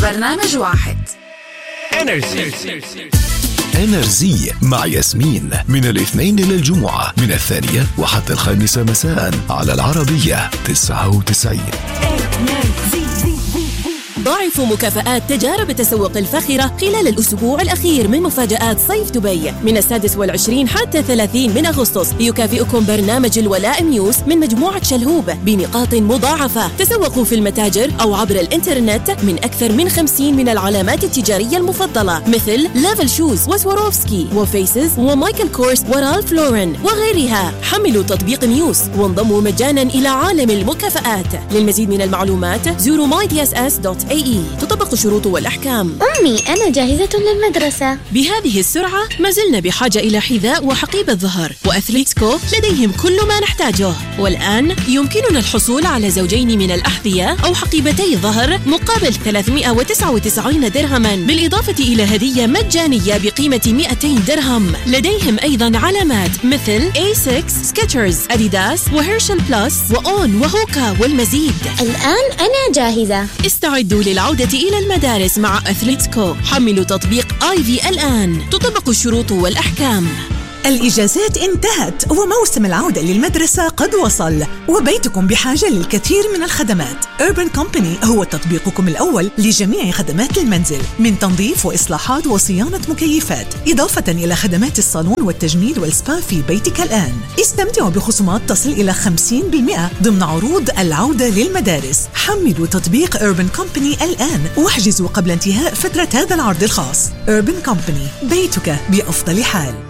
برنامج واحد. إنرزي مع ياسمين من الاثنين للجمعة من 2 وحتى 5 مساء على العربية 99. ضاعفوا مكافآت تجارب التسوق الفاخرة خلال الأسبوع الأخير من مفاجآت صيف دبي من 26 حتى 30 من أغسطس. يكافئكم برنامج الولاء نيوز من مجموعة شلهوب بنقاط مضاعفة. تسوقوا في المتاجر أو عبر الإنترنت من أكثر من 50 من العلامات التجارية المفضلة مثل ليفل شوز وسواروفسكي وفيسز ومايكل كورس ورالف لورن وغيرها. حملوا تطبيق نيوز وانضموا مجانا إلى عالم المكافآت. للمزيد من المعلومات زوروا mydss.ae. تطبق الشروط والأحكام. أمي أنا جاهزة للمدرسة. بهذه السرعة ما زلنا بحاجة إلى حذاء وحقيبة ظهر، وأثليتسكو لديهم كل ما نحتاجه. والآن يمكننا الحصول على زوجين من الأحذية أو حقيبتي ظهر مقابل 399 درهما، بالإضافة إلى هدية مجانية بقيمة 200 درهم. لديهم أيضا علامات مثل A6، سكيتشرز، أديداس وهيرشل بلس وأون وهوكا والمزيد. الآن أنا جاهزة. استعدوا للعودة إلى المدارس مع أثليتسكو. حملوا تطبيق آيفي الآن. تطبق الشروط والأحكام. الإجازات انتهت وموسم العودة للمدرسة قد وصل، وبيتكم بحاجة للكثير من الخدمات. Urban Company هو تطبيقكم الأول لجميع خدمات المنزل من تنظيف وإصلاحات وصيانة مكيفات، إضافة إلى خدمات الصالون والتجميل والسبا في بيتك الآن. استمتعوا بخصومات تصل إلى 50% ضمن عروض العودة للمدارس. حملوا تطبيق Urban Company الآن واحجزوا قبل انتهاء فترة هذا العرض الخاص. Urban Company، بيتك بأفضل حال.